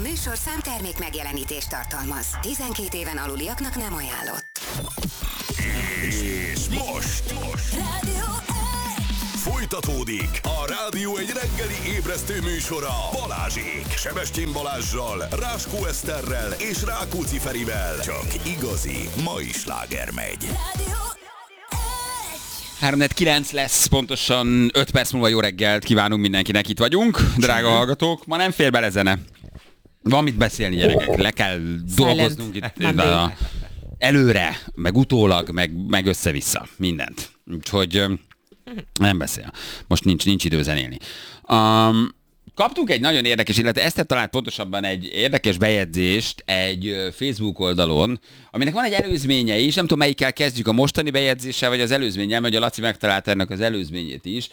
műsorszám termék megjelenítést tartalmaz. 12 éven aluliaknak nem ajánlott. És most Rádió folytatódik a Rádió egy reggeli ébresztő műsora Balázsék, Sebestyén Balázssal, Ráskó Eszterrel és Rákóczi Ferivel. Csak igazi mai sláger megy. Rádió 3-9 lesz, pontosan 5 perc múlva jó reggelt kívánunk mindenkinek, itt vagyunk, drága hallgatók. Ma nem fér bele zene. Van mit beszélni, gyerekek, le kell dolgoznunk itt előre, meg utólag, meg össze-vissza, mindent. Úgyhogy nem beszél. Most nincs idő zenélni. Kaptunk egy nagyon érdekes, illetve Eszter talált pontosabban egy érdekes bejegyzést egy Facebook oldalon, aminek van egy előzménye is, nem tudom melyikkel kezdjük, a mostani bejegyzéssel, vagy az előzménnyel, mert a Laci megtalálta ennek az előzményét is,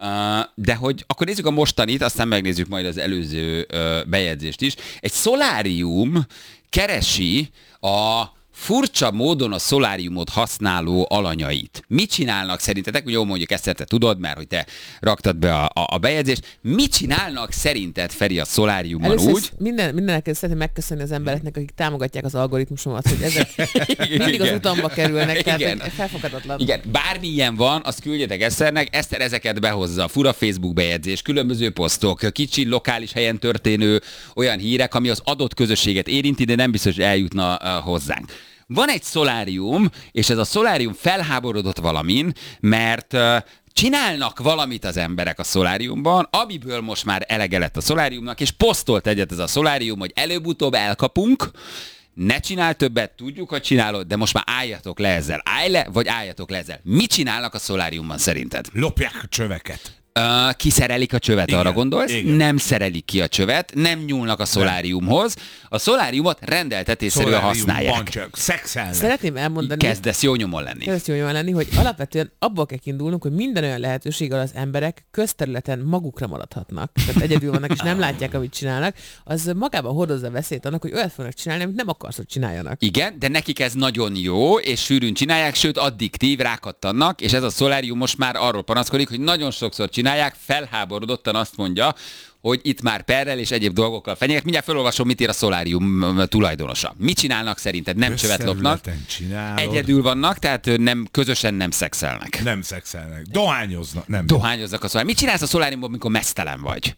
de hogy akkor nézzük a mostanit, aztán megnézzük majd az előző bejegyzést is. Egy szolárium keresi a furcsa módon a szoláriumot használó alanyait. Mit csinálnak szerintetek? Jó, mondjuk ezt te tudod, mert hogy te raktad be a bejegyzést. Mit csinálnak szerinted, Feri, a szoláriummal úgy? Mindenek szeretném megköszönni az embereknek, akik támogatják az algoritmusomat, hogy ezek mindig az utamba kerülnek, tehát felfoghatatlan. Igen, bármilyen van, azt küldjetek Eszternek, Eszter ezeket behozza. Fura Facebook bejegyzés, különböző posztok, kicsi lokális helyen történő olyan hírek, ami az adott közösséget érinti, de nem biztos, hogy eljutna hozzánk. Van egy szolárium, és ez a szolárium felháborodott valamin, mert csinálnak valamit az emberek a szoláriumban, amiből most már elege lett a szoláriumnak, és posztolt egyet ez a szolárium, hogy előbb-utóbb elkapunk, ne csinál többet, tudjuk, hogy csinálod, de most már álljatok le ezzel. Állj le, vagy álljatok le ezzel. Mit csinálnak a szoláriumban szerinted? Lopják a csöveket. Kiszerelik a csövet, igen, arra gondolsz? Igen. Nem szerelik ki a csövet, nem nyúlnak a szoláriumhoz. A szoláriumot rendeltetésszerűen használják. Csak szexelnek. Szeretném elmondani, Kezdesz jó nyomon lenni. Hogy alapvetően abból kell kiindulnunk, hogy minden olyan lehetőséggel az emberek közterületen magukra maradhatnak. Tehát egyedül vannak, és nem látják, amit csinálnak. Az magában hordozza a veszélyt annak, hogy olyat fognak csinálni, amit nem akarsz, hogy csináljanak. Igen, de nekik ez nagyon jó, és sűrűn csinálják, sőt addiktív, rákattannak, és ez a szolárium most már arról panaszkodik, hogy nagyon sokszor csinálják, felháborodottan azt mondja, hogy itt már perrel és egyéb dolgokkal fenyeget. Mindjárt felolvasom, mit ír a szolárium tulajdonosa. Mit csinálnak szerinted? Nem csövet lopnak. Egyedül vannak, tehát közösen nem szexelnek. Nem szexelnek. Dohányoznak. Dohányoznak a szolárium. Mit csinálsz a szoláriumban, amikor meztelen vagy?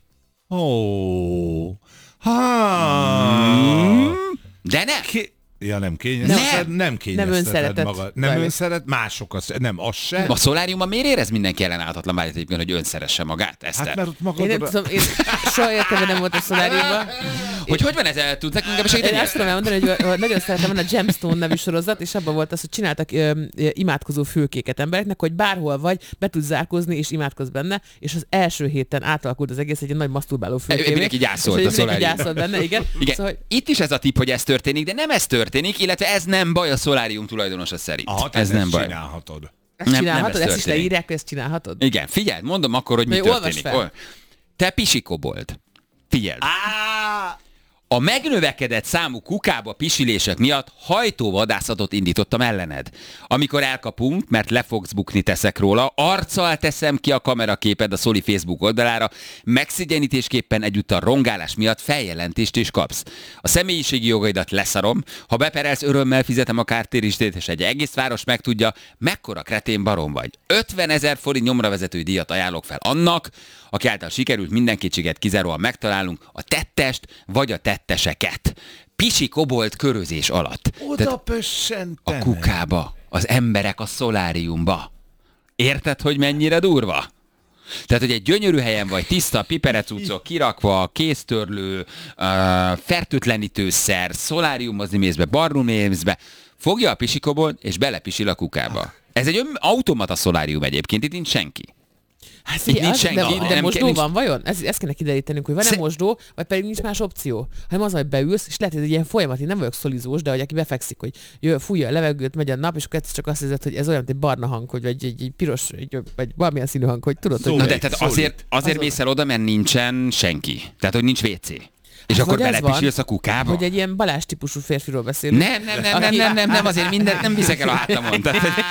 De ne! Ja, nem kényezteted, nem kényezteted magad. Nem önszeret, mások nem, az se. A szoláriumban miért érez mindenki ellenállhatatlan vágyat egyébként, hogy önszeresse magát, Eszter? Hát mert ott magadra... Én nem tudom, én soha értem, nem volt a szoláriumban. Hogy van ez? Tudsz nekünk segíteni? Én azt tudom elmondani, hogy nagyon szeretem, van a Gemstone nevű sorozat, és abban volt az, hogy csináltak imádkozó fülkéket embereknek, hogy bárhol vagy, be tudsz zárkózni, és imádkozz benne, és az első héten átalakult az egész egy nagy maszturbáló fülkévé. Mindenki gyászolt a szoláriumban. Gyászolt benne, igen. Szóval, itt is ez a tipp, hogy ez történik, de nem ez történik, illetve ez nem baj a szolárium tulajdonosa szerint. Ez nem baj. Csinálhatod. Ezt csinálhatod? Ezt is leírják, hogy ezt csinálhatod? Igen, figyeld, mondom akkor, hogy mi történik. Te pisikobold. Figyeld. A megnövekedett számú kukába pisilések miatt hajtóvadászatot indítottam ellened. Amikor elkapunk, mert le fogsz bukni, teszek róla, arccal teszem ki a kameraképed a Szoli Facebook oldalára, megszigyenítésképpen egyúttal rongálás miatt feljelentést is kapsz. A személyiségi jogaidat leszarom, ha beperelsz, örömmel fizetem a kártérítést, és egy egész város megtudja, mekkora kretén barom vagy. 50 000 forint nyomra vezető díjat ajánlok fel annak, aki által sikerült minden kétséget kizáróan megtalálnunk, a tettest vagy a tetteseket. Pisi kobolt körözés alatt. Oda pössentenek. A kukába, az emberek a szoláriumba. Érted, hogy mennyire durva? Tehát, hogy egy gyönyörű helyen vagy, tiszta piperecucok kirakva, kéztörlő, fertőtlenítőszer, szoláriumozni mész be, barnum mész be, fogja a pisikobolt és belepisil a kukába. Ez egy automata szolárium egyébként, itt nincs senki. Hát figyelj, de mosdó van vajon? Ezt kéne kiderítenünk, hogy van-e mosdó, vagy pedig nincs más opció. Hanem az, hogy beülsz, és lehet, hogy egy ilyen folyamat, én nem vagyok szolizós, de hogy aki befekszik, hogy fújja a levegőt, megy a nap, és akkor egyszer csak azt érzed, hogy ez olyan, mint egy barna hang, hogy egy piros, vagy valamilyen színű hang, hogy tudod, hogy... Na de tehát azért mész el oda, mert nincsen senki. Tehát, hogy nincs WC. És akkor belepisülsz a kukába? Hogy egy ilyen Balázs típusú férfiról beszélünk. Nem, azért mindent nem viszek el a hátamon.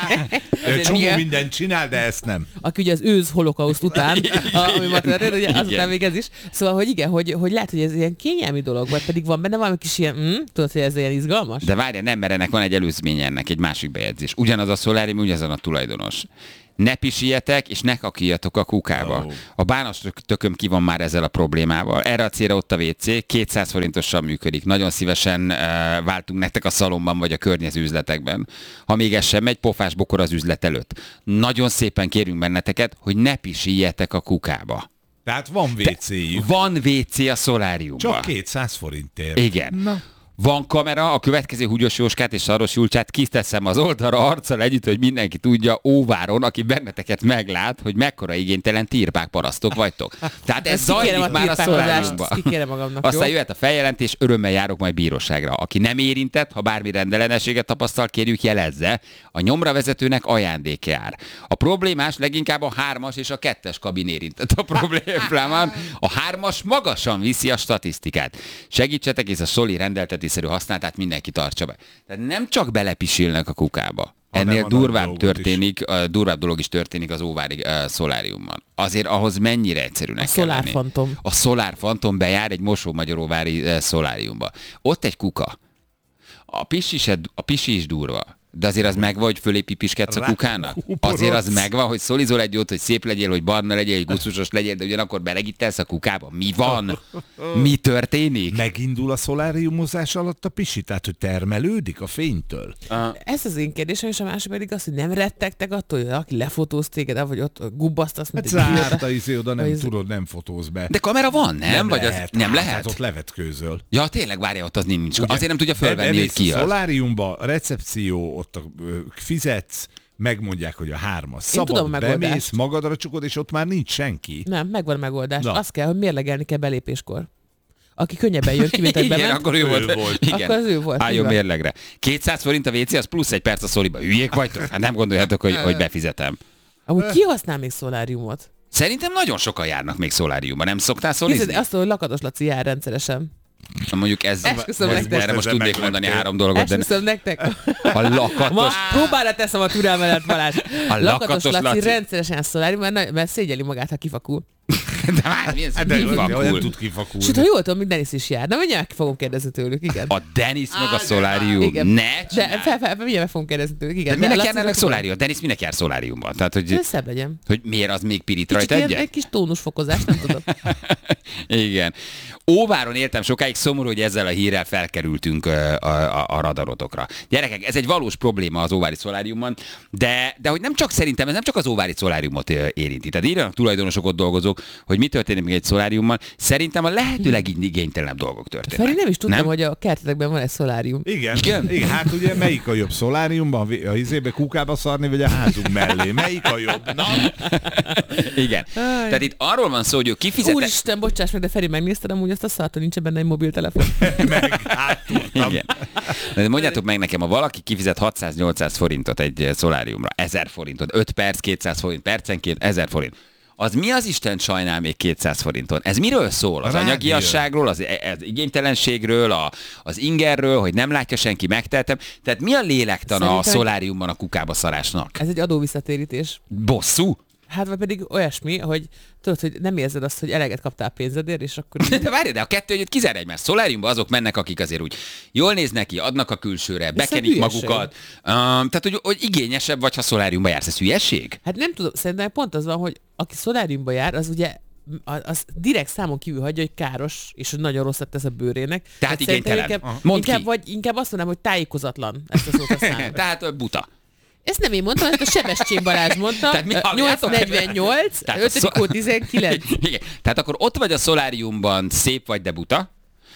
Csomó mindent csinál, de ezt nem. Aki ugye az ősz holokauszt után, ami ma történt, ugye azután még ez is. Szóval, hogy igen, hogy lehet, hogy ez ilyen kényelmi dolog, vagy pedig van benne valami kis ilyen, tudod, hogy ez ilyen izgalmas? De várjál, nem, mert ennek van egy előzménye, ennek egy másik bejegyzés. Ugyanaz a szolárium, ugyanazon a tulajdonos. Ne pisiljetek, és ne kakiljatok a kukába. A bános tököm ki van már ezzel a problémával. Erre a célra ott a WC, 200 forintosan működik. Nagyon szívesen váltunk nektek a szalomban, vagy a környező üzletekben. Ha még ez sem megy, pofás bokor az üzlet előtt. Nagyon szépen kérünk benneteket, hogy ne pisiljetek a kukába. Tehát van WC-jük. Van WC a szoláriumban. Csak 200 forintért. Igen. Na. Van kamera, a következő Húgyos Jóskát és Szaros Julcsát kiteszem az oldalra arccal együtt, hogy mindenki tudja Óváron, aki benneteket meglát, hogy mekkora igénytelen tirpák parasztok vagytok. Tehát ez zajlik már a szoláriumban. Aztán jöhet a feljelentés, örömmel járok majd bíróságra. Aki nem érintett, ha bármi rendellenességet tapasztal, kérjük jelezze. A nyomra vezetőnek ajándék jár. A problémás leginkább a 3-as és a 2-es kabin érintett a problémában. A 3-as magasan viszi a statisztikát. Segítsetek, és a Soli rendelteti használatát mindenki tartsa be. Tehát nem csak belepisilnek a kukába. Ennél durvább dolog is történik az óvári szoláriumban. Azért ahhoz mennyire egyszerűnek kell lenni. A Solar Phantom bejár egy Mosó-Magyaróvári szoláriumba. Ott egy kuka. A pisi is durva. De azért az megvan, hogy fölé pipiskedsz a kukának? Azért az megvan, hogy szolizol egy jót, hogy szép legyél, hogy barna legyél, hogy gusztusos legyél, de ugyanakkor belegítelsz a kukába. Mi van? Mi történik? Megindul a szoláriumozás alatt a pisi, tehát hogy termelődik a fénytől? Ez az én kérdésem, és a másik pedig az, hogy nem rettegtek attól, hogy aki lefotóz téged, vagy ott gubbasztasz, mint egy zárt oda nem tudod, nem fotóz be. De kamera van, nem? Vagy lehet. Az nem lehet? Hát ott levetkőzöl. Ja, tényleg, várja, ott az nincs. Ugye, azért nem tudja fölvenni, hogy ki az. Szoláriumba, recepció, ott fizetsz, megmondják, hogy a 3-as szabad, bemész, magadra csukod, és ott már nincs senki. Nem, megvan a megoldás. Na. Az kell, hogy mérlegelni kell belépéskor. Aki könnyebben jön ki, mint egy bement. Igen, akkor ő volt. Igen. Akkor az ő volt. Álljon mérlegre. 200 forint a WC, az plusz 1 perc a Szoliba. Hülyék vagytok? Hát nem gondoljátok, hogy befizetem. Amúgy ki használ még szoláriumot? Szerintem nagyon sokan járnak még szoláriumban. Nem szoktál szolizni? Kézzel, azt, hogy Lakatos Laci jár rendszeresen. Mondjuk erre most tudnék mondani 3 dolgot. Esküszöm nektek. A Lakatos... Próbára teszem a türelmedet, Balázs. A Lakatos Laci rendszeresen szolárium, mert szégyeli magát, ha kifakul. De már mi ez? Nem tud kifakulni. Sőt, ha jól tudom, még Denis is jár. Na, mindjárt meg fogom kérdezni tőlük, igen. A Denis meg a szolárium. Igen. Ne de mindjárt meg fogom kérdezni tőlük, igen. De minek járnának szolárium? Denis minek jár szoláriumban? Tehát, hogy szebb legyen. Hogy miért az még pirít rajta egyet? Egy kis tónusfokozás, nem tudom. Igen. Óváron éltem sokáig, szomorú, hogy ezzel a hírrel felkerültünk a radarotokra. Gyerekek, ez egy valós probléma az óvári szoláriumban, de hogy nem csak szerintem, ez nem csak az óvári szoláriumot érinti. Tehát írjanak tulajdonosok, ott dolgozók, hogy mi történik még egy szoláriummal. Szerintem a lehető legigénytelenebb dolgok történnek. Feri, nem is tudtam, hogy a kertetekben van egy szolárium. Igen. Hát ugye melyik a jobb szoláriumban, a izébe kukába szarni, vagy a házunk mellé? Melyik a jobb? Na? Igen. Tehát itt arról van szó, hogy ő kifizet. Úristen, bocsáss meg, de Feri, megnézted amúgy azt a szart, hogy nincs benne egy mobiltelefon. Igen. De mondjátok meg nekem, ha valaki kifizet 600-800 forintot egy szoláriumra, 1000 forintot, 5 perc, 200 forint, percenként 1000 forint. Az mi az Isten sajnál még 200 forinton? Ez miről szól? Az anyagiasságról, az igénytelenségről, az ingerről, hogy nem látja senki, megtehetem. Tehát mi a lélektana a szoláriumban a kukába szarásnak? Ez egy adóvisszatérítés. Bosszú? Hát vagy pedig olyasmi, hogy tudod, hogy nem érzed azt, hogy eleget kaptál pénzedért, és akkor... De várj, de a kettő együtt kizár egymást. Szoláriumban azok mennek, akik azért úgy jól néznek ki, adnak a külsőre, bekenik magukat. Tehát, hogy igényesebb vagy, ha szoláriumba jársz. Ez hülyeség? Hát nem tudom, szerintem pont az van, hogy aki szoláriumba jár, az ugye az direkt számon kívül hagyja, hogy káros, és hogy nagyon rosszat tesz a bőrének. Tehát igénytelen. Inkább azt mondanám, hogy tájékozatlan, ezt a szót használom. Tehát buta. Ezt nem én mondtam, ezt a Sebestyén Balázs mondta. 848, 5. kód 19. Igen. Tehát akkor ott vagy a szoláriumban, szép vagy, de buta,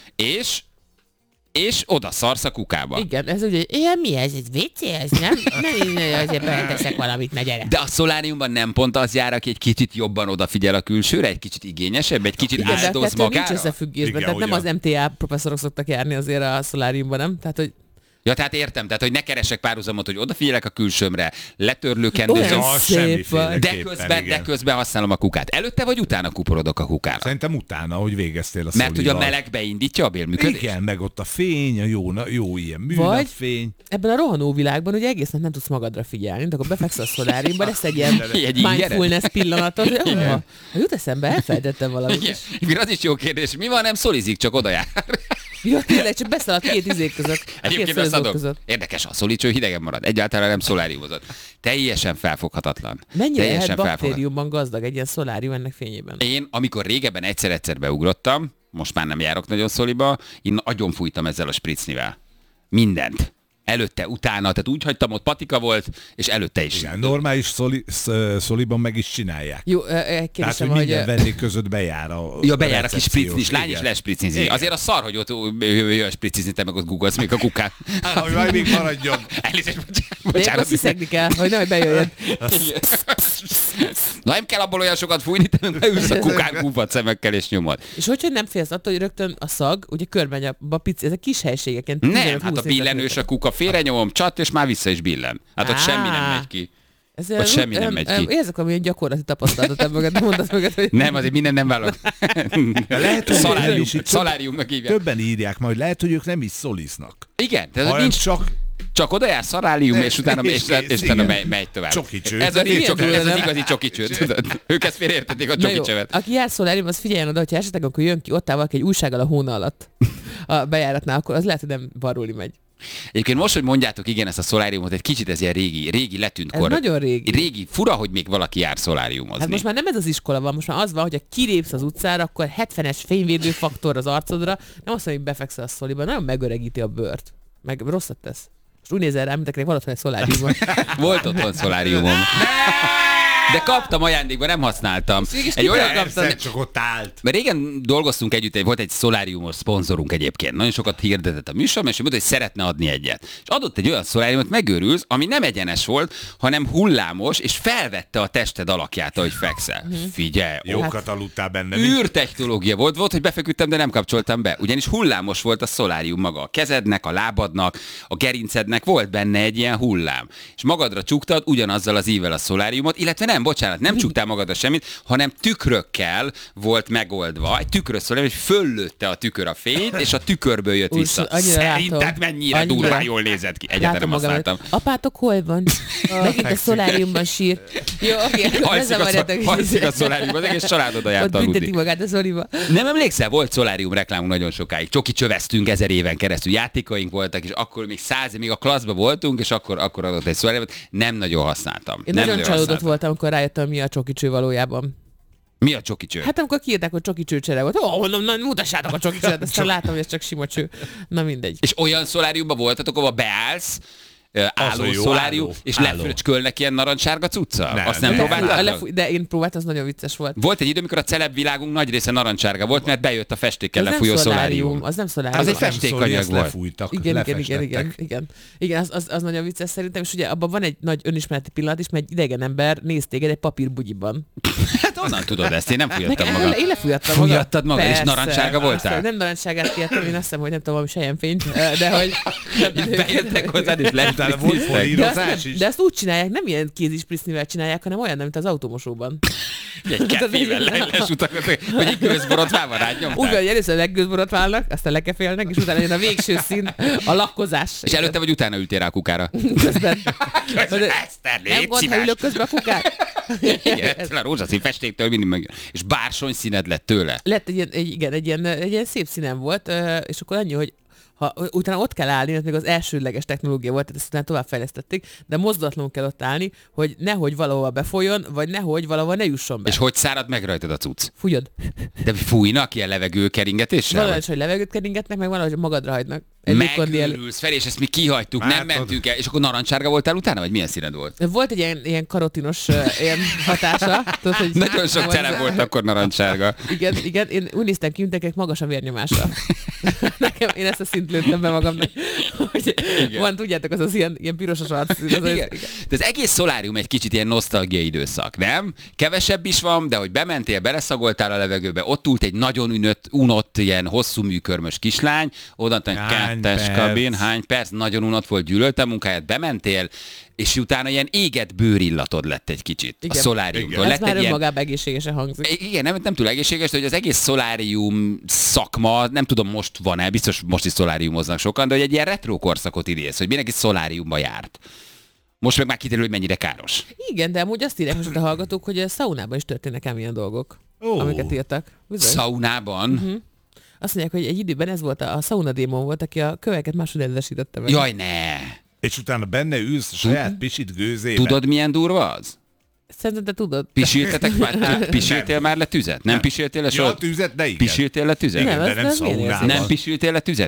és oda szarsz a kukába. Igen, ez ugye, mi ez? Ez WC? Ez nem? Azért beleteszek valamit, ne gyere. De a szoláriumban nem pont az jár, aki egy kicsit jobban odafigyel a külsőre, egy kicsit igényesebb, egy kicsit áldoz magára? Nincs összefüggésben, tehát nem az MTA professzorok szoktak járni azért a szoláriumban, nem? Tehát, hogy Ja, tehát értem, tehát hogy ne keresek párhuzamot, hogy odafigyelek a külsőmre, letörlőkendőzöm, de közben használom a kukát. Előtte vagy utána kuporodok a kukára? Szerintem utána, hogy végeztél a Mert szolival. hogy a meleg beindítja a bélműködést? Igen, meg ott a fény, a jó ilyen műnapfény. Ebben a rohanó világban ugye egész nap nem tudsz magadra figyelni, de akkor befeksz a szoláriumban, lesz egy ilyen mindfulness pillanatot. Ha jut eszembe, elfelejtettem valamit. Igen, az is jó kérdés. Mi van, nem szolizik, csak oda jár? Ja, tényleg, csak beszaladt két izék között. Egyébként azt adom. Érdekes, a szolicső hidegen marad. Egyáltalán nem szoláriumozott. Teljesen felfoghatatlan. Mennyire lehet baktériumban gazdag egy ilyen szolárium ennek fényében? Én, amikor régebben egyszer beugrottam, most már nem járok nagyon szoliba, én agyon fújtam ezzel a spritznivel. Mindent. Előtte, utána, tehát úgy hagytam, ott patika volt, és előtte is. Igen, normális szoliban meg is csinálják. Jó, tehát, hogy minden vendég között bejár a bejár a kis spritzen is, lány is lespriccizni. Azért a szar, hogy ott jöjjön spriccizni, te meg ott googolsz még a kukát. Hogy majd még maradjon. Elnézést, bocsánat. Azt hiszegni kell, hogy nehogy bejöjjön. Na, nem kell abból olyan sokat fújni, te beülsz a kukán kúpat szemekkel és nyomod. És hogy nem félsz attól, hogy rögtön a szag, ugye körbemegy a pici, ezek kis helységeken. Nem, hát a billenős a kuka félrenyomom, csat, és már vissza is billen. Hát ott semmi nem megy ki. Ott semmi nem megy ki. Érzek valamilyen gyakorlati tapasztalatot ebben mondasz mögött, hogy... Nem, azért minden nem vállalok. Lehet, hogy szaláriumnak hívják. Többen írják majd, lehet, hogy ők nem is szoliznak. Igen, tehát nincs csak oda jár szalárium, és utána megy tovább. Csokicső. Ez az igazi csokicső. Ők ezt félreértették a csokicsövet. Aki jár szalárium, az figyeljen oda, hogyha esetleg akkor jön ki, ott áll valaki egy újsággal a hóna alatt a bejáratnál, akkor az lehet, hogy nem barulni megy. Egyébként most, hogy mondjátok, igen, ezt a szoláriumot, egy kicsit ez ilyen régi letűnt kor. Ez nagyon régi. Régi, fura, hogy még valaki jár szoláriumozni. Hát most már nem ez az iskola van, most már az van, hogy ha kilépsz az utcára, akkor 70-es fényvédőfaktor az arcodra, nem azt mondja, hogy befekszel a szoliba, nagyon megöregíti a bőrt. Meg rosszat tesz. És úgy nézel rám, mint akinek van otthon egy szoláriumon. Volt otthon szoláriumom. De kaptam ajándékba, nem használtam. Egy olyan kaptam. Csak ott állt. Mert régen dolgoztunk együtt, volt egy szoláriumos szponzorunk egyébként. Nagyon sokat hirdetett a műsorban, és mondta, hogy szeretne adni egyet. És adott egy olyan szoláriumot, megőrülsz, ami nem egyenes volt, hanem hullámos, és felvette a tested alakját, ahogy fekszel. Figyelj! Jókat aludtál benne. Űrtechnológia volt, hogy befeküdtem, de nem kapcsoltam be. Ugyanis hullámos volt a szolárium maga. A kezednek, a lábadnak, a gerincednek volt benne egy ilyen hullám. És magadra csuktad ugyanazzal az ívvel a szoláriumot, illetve nem csuktál magadra semmit, hanem tükrökkel volt megoldva. Egy tükrösszolárium, hogy föllőtte a tükör a fényt, és a tükörből jött vissza. Szerinted mennyire durván jól nézett ki? Egyáltalán nem használtam. Apátok hol van? Megint a szoláriumban sír. Jó, alszik a szoláriumban, az egész család oda járt aludni. Bünteti magát a szoliba. Nem emlékszel, volt szolárium reklámunk nagyon sokáig. Csoki csöveztünk 1000 éven keresztül. Játékaink voltak, és akkor még 100, még a klasszban voltunk, és akkor adott egy szoláriumot. Nem nagyon használtam. Én nagyon csalódott voltam, amikor rájöttem, mi a csokicső valójában. Mi a csokicső? Hát amikor kiírták, hogy csokicsőcsere volt. Na, mutassátok a csokicsőt, aztán látom, hogy ez csak sima cső. Na mindegy. És olyan szoláriumban voltatok, ahol beállsz, álló szolárium, és lefröcskölnek ilyen narancsárga cucca? Azt nem próbáltál? De én próbáltam, az nagyon vicces volt. Volt egy idő, amikor a celeb világunk nagy része narancsárga volt, mert bejött a festékkel lefújó szolárium. Az nem szolárium. Az egy festékanyag volt. Igen, az nagyon vicces szerintem, és ugye abban van egy nagy önismereti pillanat is, mert egy idegen ember néz téged egy papírbugyiban. Hát onnan tudod ezt, én nem fújattam magam. Én lefújattam magam. Fújattad magad, és narancsárga voltál? Nem narancsárgát kiadtam, én azt hiszem, hogy nem tudom, valami selyemfényt, de hogy... Bejöttek hozzád, és de ezt úgy csinálják, nem ilyen kézisprisznivel csinálják, hanem olyan, mint az automosóban. Egy kefével lesutakodtak, hogy egy gőzborotvával rágyomták. Úgy van, hogy először leggőzborotválnak, aztán lekefélnek, és utána jön a végső szín, a lakkozás. És előtte vagy utána ültél rá a kukára? Közben. Nem gond, ha ülök közben a kukára? Igen, a rózsaszín festéktől mindig meg. És bársony színed lett tőle? Lett egy ilyen szép színem volt, és akkor annyi, hogy utána ott kell állni, ez még az elsődleges technológia volt, tehát ezt utána továbbfejlesztették, de mozdulatlanul kell ott állni, hogy nehogy valahol befolyjon, vagy nehogy valahol ne jusson be. És hogy szárad meg rajtad a cucc? Fújod. De fújnak ilyen levegőkeringetéssel? Valahogy, hogy levegőt keringetnek, meg valahogy magadra hagynak. Megőrülsz fel, és ezt mi kihagytuk, nem mentünk el. És akkor narancsárga voltál utána, vagy milyen színed volt? Volt egy ilyen karotinos ilyen hatása. Tudod, hogy nagyon sok celeb volt akkor narancsárga. Igen, én úgy néztem ki, mint magas a vérnyomása. Nekem, én ezt a szint lőttem be magamnak. Van, tudjátok, az ilyen pirosos arc. De az egész szolárium egy kicsit ilyen nosztalgiai időszak, nem? Kevesebb is van, de hogy bementél, beleszagoltál a levegőbe, ott ült egy nagyon unott, ilyen hosszú műkörmös kislány, oda tesztkabin, hány perc, nagyon unat volt, gyűlöltem munkáját, bementél, és utána ilyen égett bőrillatod lett egy kicsit. Igen. A szoláriumtól. Ez már önmagában egészségesen hangzik. Igen, nem túl egészséges, de hogy az egész szolárium szakma, nem tudom most van-e, biztos most is szoláriumoznak sokan, de hogy egy ilyen retro korszakot idéz, hogy mindenki szoláriumba járt. Most meg már kiderül, hogy mennyire káros. Igen, de amúgy azt írják most a hallgatók, hogy a szaunában is történnek ám ilyen dolgok, amiket írtak. Bizony. Szaunában? Uh-huh. Azt mondják, hogy egy időben ez volt, a szaunadémon volt, aki a köveket máshogy rendesítette meg. Jaj, ne! És utána benne ülsz a saját pisit gőzébe. Tudod, milyen durva az? Szerintem te tudod. Pisiltél már le tüzet? Nem pisiltél le soha? Ja, tüzet, de igen. Pisiltél le tüzet? Nem, de nem szaunában. Nem pisiltél le tüzet?